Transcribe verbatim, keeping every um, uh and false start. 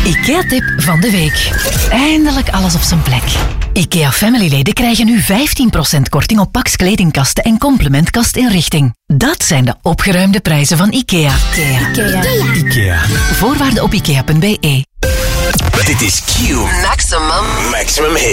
IKEA-tip van de week. Eindelijk alles op zijn plek. IKEA Family-leden krijgen nu vijftien procent korting op Pax kledingkasten en complementkastinrichting. Dat zijn de opgeruimde prijzen van IKEA. IKEA. IKEA. IKEA. Voorwaarden op ikea punt be. Dit is Q. Maximum. Maximum hit.